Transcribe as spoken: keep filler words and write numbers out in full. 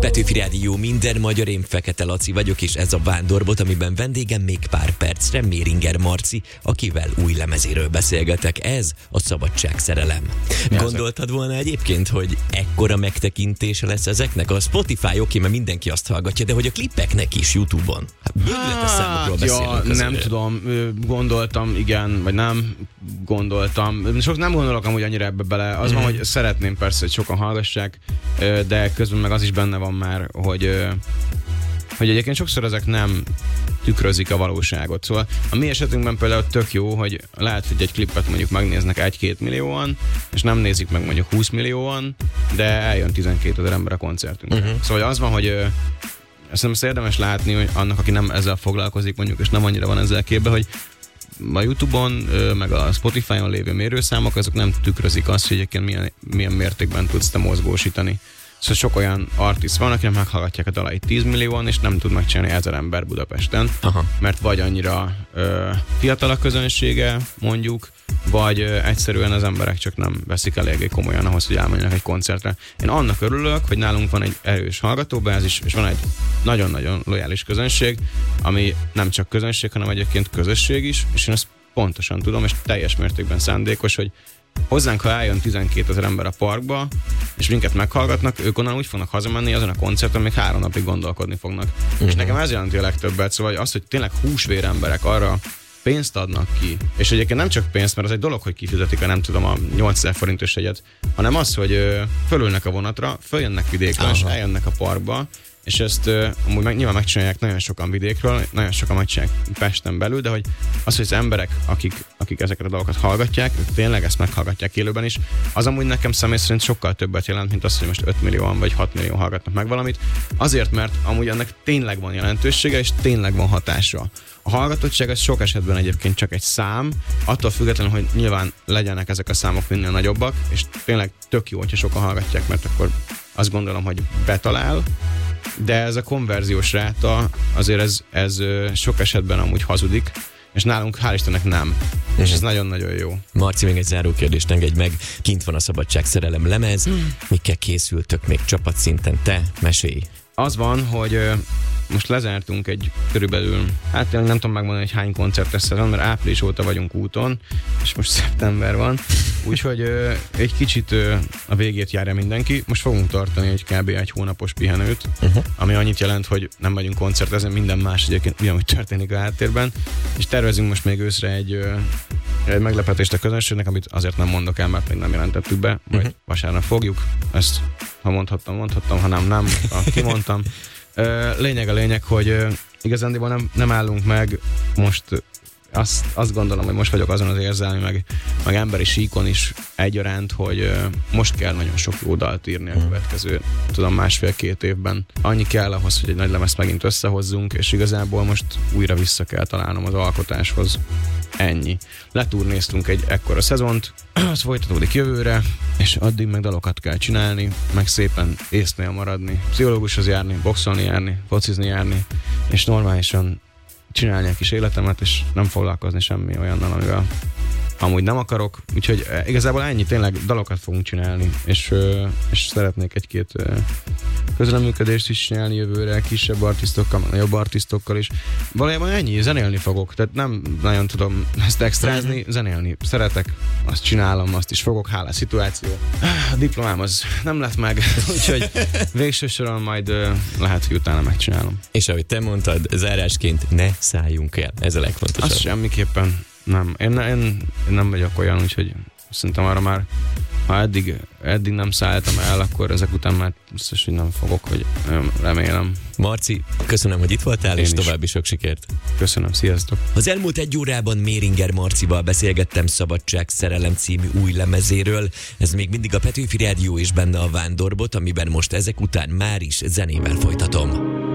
Petőfi Rádió, minden magyar, én Fekete Laci vagyok, és ez a Vándorbot, amiben vendégem még pár percre Méringer Marci, akivel új lemezéről beszélgetek. Ez a Szabadság Szerelem. Mi Gondoltad volna egyébként, hogy ekkora megtekintése lesz ezeknek? A Spotify oké, mert mindenki azt hallgatja, de hogy a klippeknek is YouTube-on? Hát bővületes számokról beszélünk. Ja, nem tudom, gondoltam, igen, vagy nem gondoltam. Sok nem gondolok amúgy annyira ebbe bele. Az mm. van, hogy szeretném persze, hogy sokan hallgassák, de közben meg az is benne van már, hogy, hogy egyébként sokszor ezek nem tükrözik a valóságot. Szóval a mi esetünkben például tök jó, hogy lehet, hogy egy klippet mondjuk megnéznek egy-két millióan, és nem nézik meg mondjuk húsz millióan, de eljön tizenkétezer ember a koncertünkre. Uh-huh. Szóval az van, hogy ezt nem érdemes látni, hogy annak, aki nem ezzel foglalkozik mondjuk, és nem annyira van ezzel képbe, hogy a YouTube-on, meg a Spotify-on lévő mérőszámok, azok nem tükrözik azt, hogy egyébként milyen, milyen mértékben tudsz te mozgósítani. Szóval sok olyan artist van, akik meghallgatják a dalait tíz millióan, és nem tud megcsinálni ezer ember Budapesten. Aha. Mert vagy annyira ö, fiatal a közönsége, mondjuk, vagy ö, egyszerűen az emberek csak nem veszik eléggé komolyan ahhoz, hogy elmenjenek egy koncertre. Én annak örülök, hogy nálunk van egy erős hallgatóbázis, és van egy nagyon-nagyon lojális közönség, ami nem csak közönség, hanem egyébként közösség is, és én ezt pontosan tudom, és teljes mértékben szándékos, hogy hozzánk, ha eljön tizenkétezer ember a parkba, és minket meghallgatnak, ők onnan úgy fognak hazamenni azon a koncerten, még három napig gondolkodni fognak. Uh-huh. És nekem ez jelenti a legtöbbet, szóval az, hogy tényleg húsvér emberek arra pénzt adnak ki, és egyébként nem csak pénzt, mert az egy dolog, hogy kifizetik a nem tudom a nyolcezer forintos jegyet, hanem az, hogy ö, fölülnek a vonatra, följönnek vidékről, és eljönnek a parkba, és ezt uh, amúgy meg, nyilván megcsinálják nagyon sokan vidékről, nagyon sokan megcsinálják Pesten belül, de hogy az, hogy az emberek, akik, akik ezeket a dolgokat hallgatják, ők tényleg ezt meghallgatják élőben is, az amúgy nekem személy szerint sokkal többet jelent, mint az, hogy most öt millióan vagy hat millió hallgatnak meg valamit. Azért, mert amúgy ennek tényleg van jelentősége, és tényleg van hatása. A hallgatottság az sok esetben egyébként csak egy szám, attól függetlenül, hogy nyilván legyenek ezek a számok minél nagyobbak, és tényleg tök jó, hogyha sokan hallgatják, mert akkor azt gondolom, hogy betalál, de ez a konverziós ráta, azért ez, ez sok esetben amúgy hazudik, és nálunk hál' Istennek nem. Mm. És ez nagyon-nagyon jó. Marci, még egy záró kérdést engedj meg. Kint van a Szabadság Szerelem lemez. Mm. Mikkel készültök még csapatszinten? Te mesélj. Az van, hogy most lezártunk egy körülbelül, hát nem tudom megmondani, hogy hány koncert lesz ez, mert április óta vagyunk úton, és most szeptember van, úgyhogy ö, egy kicsit ö, a végét járja mindenki. Most fogunk tartani egy kb. Egy hónapos pihenőt, uh-huh. ami annyit jelent, hogy nem megyünk koncertezni, minden más egyébként ugyanúgy történik a háttérben, és tervezünk most még őszre egy, ö, egy meglepetést a közönségnek, amit azért nem mondok el, mert még nem jelentettük be, majd uh-huh. vasárnap fogjuk, ezt ha mondhattam, mondhattam, ha nem, nem, ha kimondtam. Lényeg a lényeg, hogy igazándiból nem, nem állunk meg most, azt, azt gondolom, hogy most vagyok azon az érzelmi, meg, meg emberi síkon is egyaránt, hogy most kell nagyon sok jó dalt írni a következő, tudom, másfél-két évben. Annyi kell ahhoz, hogy egy nagy lemezt megint összehozzunk, és igazából most újra vissza kell találnom az alkotáshoz. Ennyi. Leturnéztunk egy ekkora szezont, az folytatódik jövőre, és addig meg dalokat kell csinálni, meg szépen észnél maradni, pszichológushoz járni, boxolni járni, focizni járni, és normálisan csinálni egy kis életemet, és nem foglalkozni semmi olyannal, amivel amúgy nem akarok, úgyhogy igazából ennyi, tényleg dalokat fogunk csinálni, és, és szeretnék egy-két közreműködést is csinálni jövőre, kisebb artisztokkal, nagyobb artisztokkal is. Valójában ennyi, zenélni fogok, tehát nem nagyon tudom ezt extrázni, zenélni szeretek, azt csinálom, azt is fogok, hála szituáció. A diplomám az nem lett meg, úgyhogy végső soron majd lehet, hogy utána megcsinálom. És ahogy te mondtad, zárásként ne szálljunk el, ez a legfontosabb. Az semmiképpen nem. Én, én, én nem vagyok olyan, úgyhogy szerintem arra már, ha eddig, eddig nem szálltam el, akkor ezek után már biztos, hogy nem fogok, hogy remélem. Marci, köszönöm, hogy itt voltál, én és is. További sok sikert. Köszönöm, sziasztok. Az elmúlt egy órában Méringer Marcival beszélgettem Szabadság Szerelem című új lemezéről. Ez még mindig a Petőfi Rádió és benne a Vándorbot, amiben most ezek után már is zenével folytatom.